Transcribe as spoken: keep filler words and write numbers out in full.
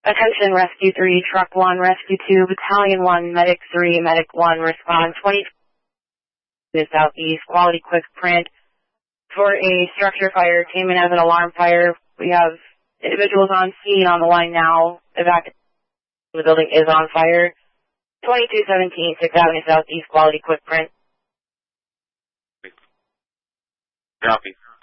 Attention Rescue three, Truck one, Rescue two, Battalion one, Medic three, Medic one, respond twenty to the southeast, quality quick print for a structure fire, came in as an alarm fire. We have individuals on scene on the line now. Evacuation. The building is on fire. twenty-two seventeen, sixth Avenue Southeast, quality quick print. Copy.